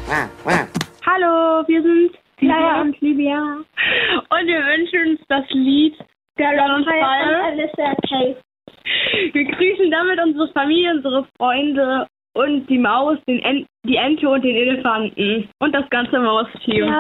Hallo, wir sind Silja und Livia. Und wir wünschen uns das Lied Der Lonnenfall. Alicia Keys. Wir grüßen damit unsere Familie, unsere Freunde und die Maus, die Ente und den Elefanten und das ganze Mausteam. Ja.